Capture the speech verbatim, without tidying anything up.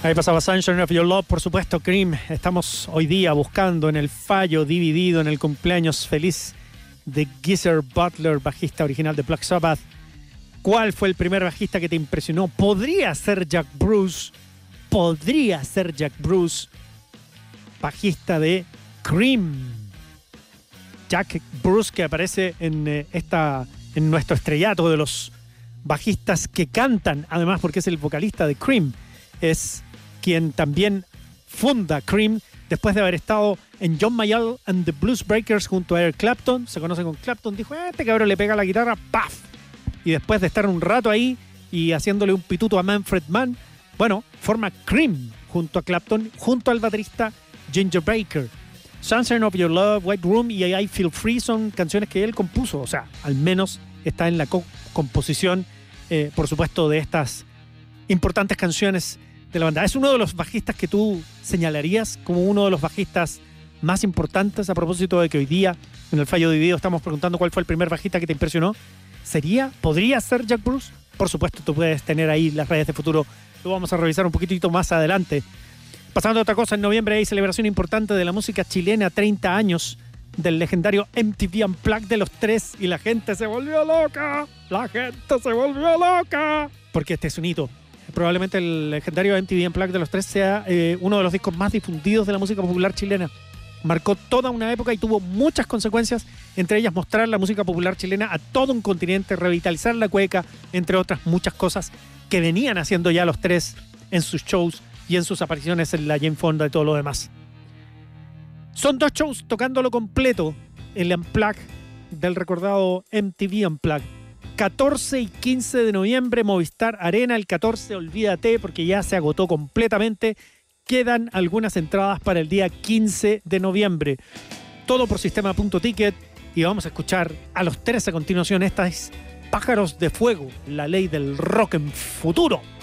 Ahí pasaba Sunshine of Your Love, por supuesto, Cream. Estamos hoy día buscando en el fallo dividido en el cumpleaños feliz de Geezer Butler, bajista original de Black Sabbath. ¿Cuál fue el primer bajista que te impresionó? Podría ser Jack Bruce, podría ser Jack Bruce, bajista de Cream. Jack Bruce, que aparece en, eh, esta, en nuestro estrellato de los bajistas que cantan, además porque es el vocalista de Cream. Es quien también funda Cream después de haber estado en John Mayall and the Blues Breakers junto a Eric Clapton. Se conoce con Clapton, dijo, eh, este cabrón le pega la guitarra, ¡paf! Y después de estar un rato ahí y haciéndole un pituto a Manfred Mann, bueno, forma Cream junto a Clapton, junto al baterista Ginger Baker. Sunshine of Your Love, White Room y I Feel Free son canciones que él compuso, o sea, al menos está en la co- composición, eh, por supuesto, de estas importantes canciones de la banda. Es uno de los bajistas que tú señalarías como uno de los bajistas más importantes, a propósito de que hoy día en el fallo dividido estamos preguntando cuál fue el primer bajista que te impresionó. ¿Sería? ¿Podría ser Jack Bruce? Por supuesto, tú puedes tener ahí las redes de futuro. Lo vamos a revisar un poquitito más adelante. Pasando a otra cosa, en noviembre hay celebración importante de la música chilena, treinta años del legendario M T V Unplugged de los tres, y la gente se volvió loca. La gente se volvió loca. Porque este es un hito. Probablemente el legendario M T V Unplugged de los tres sea eh, uno de los discos más difundidos de la música popular chilena. Marcó toda una época y tuvo muchas consecuencias, entre ellas mostrar la música popular chilena a todo un continente, revitalizar la cueca, entre otras muchas cosas que venían haciendo ya los tres en sus shows y en sus apariciones en la Jane Fonda y todo lo demás. Son dos shows tocándolo completo, el Unplugged del recordado M T V Unplugged. catorce y quince de noviembre, Movistar Arena. El catorce, olvídate, porque ya se agotó completamente. Quedan algunas entradas para el día quince de noviembre. Todo por sistema punto ticket. Y vamos a escuchar a los tres a continuación. Esta es Pájaros de Fuego, la ley del rock en futuro.